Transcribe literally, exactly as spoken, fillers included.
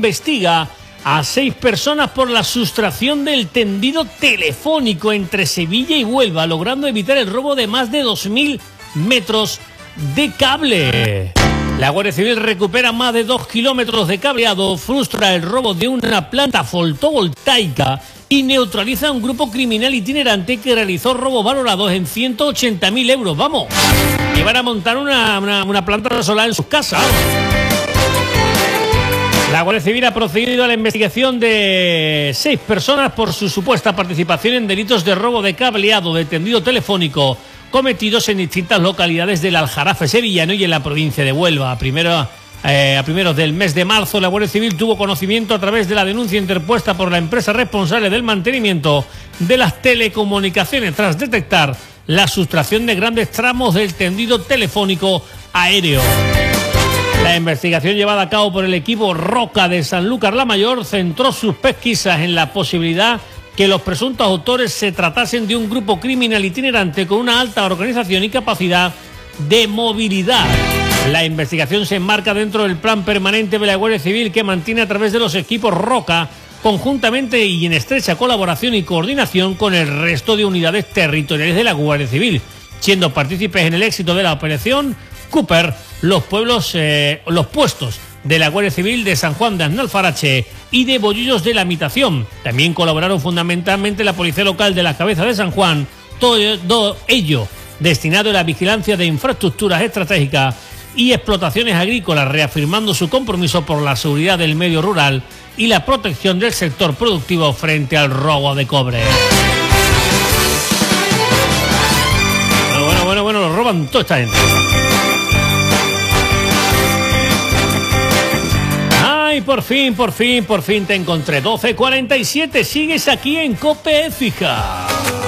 investiga a seis personas por la sustracción del tendido telefónico entre Sevilla y Huelva, logrando evitar el robo de más de dos mil metros de cable. La Guardia Civil recupera más de dos kilómetros de cableado, frustra el robo de una planta fotovoltaica y neutraliza a un grupo criminal itinerante que realizó robos valorados en ciento ochenta mil euros. ¡Vamos! Iban a montar una, una, una planta solar en sus casas. La Guardia Civil ha procedido a la investigación de seis personas por su supuesta participación en delitos de robo de cableado de tendido telefónico cometidos en distintas localidades del Aljarafe sevillano y en la provincia de Huelva. A, primero, eh, a primeros del mes de marzo, la Guardia Civil tuvo conocimiento a través de la denuncia interpuesta por la empresa responsable del mantenimiento de las telecomunicaciones tras detectar la sustracción de grandes tramos del tendido telefónico aéreo. La investigación llevada a cabo por el equipo Roca de Sanlúcar la Mayor centró sus pesquisas en la posibilidad que los presuntos autores se tratasen de un grupo criminal itinerante con una alta organización y capacidad de movilidad. La investigación se enmarca dentro del plan permanente de la Guardia Civil que mantiene a través de los equipos Roca, conjuntamente y en estrecha colaboración y coordinación con el resto de unidades territoriales de la Guardia Civil, siendo partícipes en el éxito de la operación Cooper los pueblos, eh, los puestos de la Guardia Civil de San Juan de Aznalfarache y de Bollullos de la Imitación. También colaboraron fundamentalmente la Policía Local de la Cabeza de San Juan, todo ello destinado a la vigilancia de infraestructuras estratégicas y explotaciones agrícolas, reafirmando su compromiso por la seguridad del medio rural y la protección del sector productivo frente al robo de cobre. Bueno, bueno, bueno, bueno, lo roban toda esta gente. Ay, por fin, por fin, por fin te encontré. doce cuarenta y siete, sigues aquí en COPE Écija.